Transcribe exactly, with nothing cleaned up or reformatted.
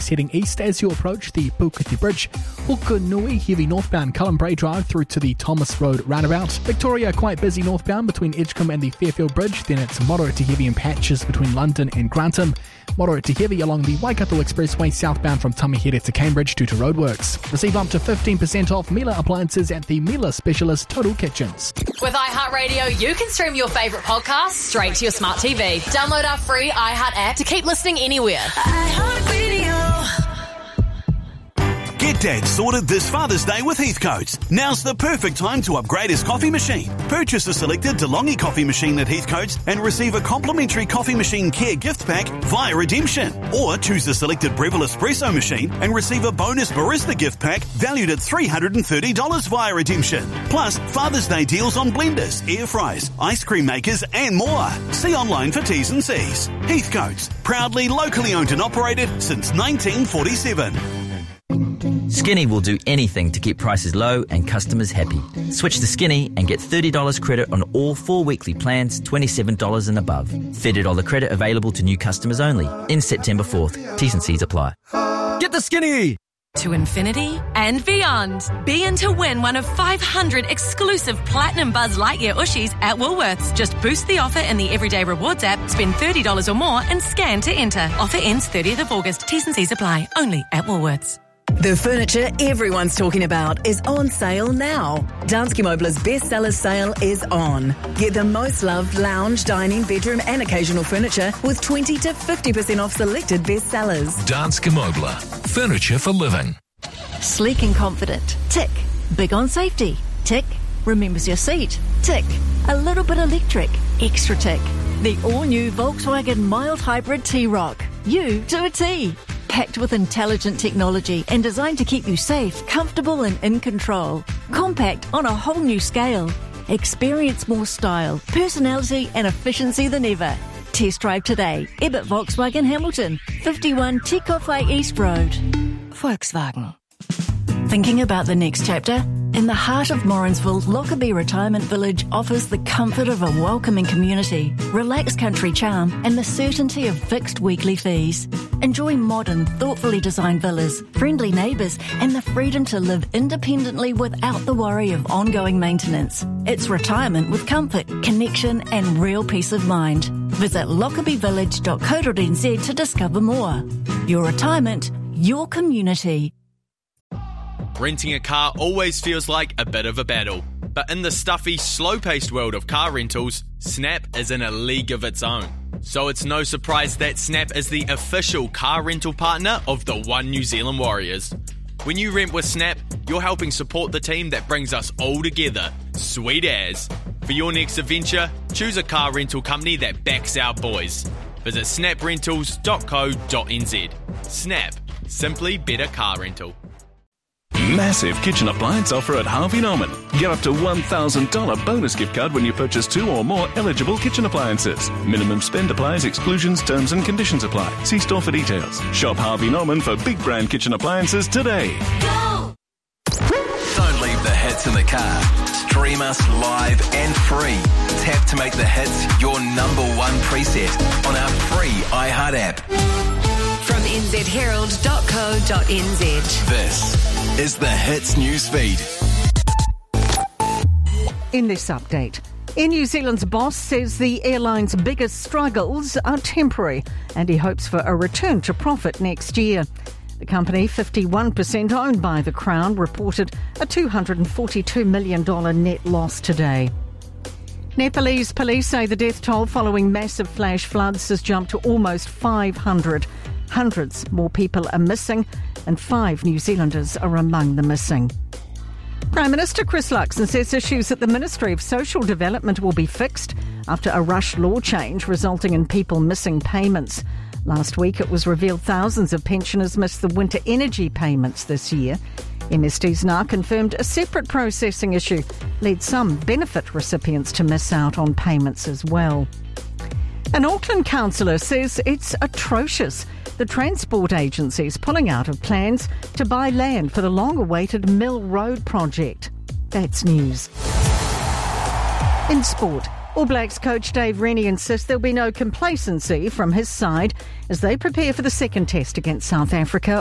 heading east as you approach the Puketi Bridge. Hukanui, heavy northbound Cullen Bray Drive through to the Thomas Road roundabout. Victoria, quite busy northbound between Edgecombe and the Fairfield Bridge. Then it's moderate to heavy in patches between London and Grantham. Moderate to heavy along the Waikato Expressway southbound from Tamihere to Cambridge due to roadworks. Receive up to fifteen percent off Miele appliances at the Miele Specialist Total Kitchens. With iHeartRadio, you can stream your favourite podcasts straight to your smart T V. Download our free iHeart app to keep listening anywhere. iHeartRadio. Get Dad sorted this Father's Day with Heathcote's. Now's the perfect time to upgrade his coffee machine. Purchase a selected DeLonghi coffee machine at Heathcote's and receive a complimentary coffee machine care gift pack via redemption. Or choose a selected Breville espresso machine and receive a bonus barista gift pack valued at three hundred thirty dollars via redemption. Plus, Father's Day deals on blenders, air fryers, ice cream makers and more. See online for T's and C's. Heathcote's, proudly locally owned and operated since nineteen forty-seven. Skinny will do anything to keep prices low and customers happy. Switch to Skinny and get thirty dollars credit on all four weekly plans, twenty-seven dollars and above. thirty dollars credit available to new customers only. In September fourth. T's and C's apply. Get the Skinny! To infinity and beyond. Be in to win one of five hundred exclusive Platinum Buzz Lightyear Ushies at Woolworths. Just boost the offer in the Everyday Rewards app, spend thirty dollars or more and scan to enter. Offer ends thirtieth of August. T's and C's apply. Only at Woolworths. The furniture everyone's talking about is on sale now. Danske Møbler's bestsellers sale is on. Get the most loved lounge, dining, bedroom and occasional furniture with twenty to fifty percent off selected bestsellers. Danske Møbler. Furniture for living. Sleek and confident. Tick. Big on safety. Tick. Remembers your seat. Tick. A little bit electric. Extra tick. The all-new Volkswagen mild hybrid T-Roc. You to a T. Packed with intelligent technology and designed to keep you safe, comfortable and in control. Compact on a whole new scale. Experience more style, personality and efficiency than ever. Test drive today. Ebbett Volkswagen Hamilton, fifty-one Tikopwai East Road. Volkswagen. Thinking about the next chapter? In the heart of Morrinsville, Lockerbie Retirement Village offers the comfort of a welcoming community, relaxed country charm, and the certainty of fixed weekly fees. Enjoy modern, thoughtfully designed villas, friendly neighbours, and the freedom to live independently without the worry of ongoing maintenance. It's retirement with comfort, connection, and real peace of mind. Visit lockerbie village dot co dot n z to discover more. Your retirement, your community. Renting a car always feels like a bit of a battle. But in the stuffy, slow-paced world of car rentals, Snap is in a league of its own. So it's no surprise that Snap is the official car rental partner of the One New Zealand Warriors. When you rent with Snap, you're helping support the team that brings us all together. Sweet as. For your next adventure, choose a car rental company that backs our boys. Visit snap rentals dot co dot n z. Snap. Simply better car rental. Massive kitchen appliance offer at Harvey Norman. Get up to one thousand dollars bonus gift card when you purchase two or more eligible kitchen appliances. Minimum spend applies, exclusions, terms and conditions apply. See store for details. Shop Harvey Norman for big brand kitchen appliances today. Go! Don't leave the hits in the car. Stream us live and free. Tap to make the hits your number one preset on our free iHeart app. From n z herald dot co dot n z. This is the Hits newsfeed. In this update, Air New Zealand's boss says the airline's biggest struggles are temporary and he hopes for a return to profit next year. The company, fifty-one percent owned by the Crown, reported a two hundred forty-two million dollars net loss today. Nepalese police say the death toll following massive flash floods has jumped to almost five hundred. Hundreds more people are missing and five New Zealanders are among the missing. Prime Minister Chris Luxon says issues at the Ministry of Social Development will be fixed after a rush law change resulting in people missing payments. Last week it was revealed thousands of pensioners missed the winter energy payments this year. M S Ds now confirmed a separate processing issue led some benefit recipients to miss out on payments as well. An Auckland councillor says it's atrocious. The Transport Agency is pulling out of plans to buy land for the long-awaited Mill Road project. That's news. In sport, All Blacks coach Dave Rennie insists there'll be no complacency from his side as they prepare for the second test against South Africa